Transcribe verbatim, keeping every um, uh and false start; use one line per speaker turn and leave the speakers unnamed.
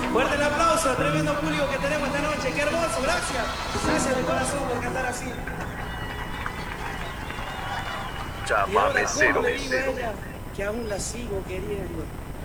Fuerte el aplauso, tremendo público que tenemos esta noche. Qué hermoso, gracias. Gracias de corazón por cantar así. Y ahora, ¿cómo le digo a ella que aún la sigo queriendo?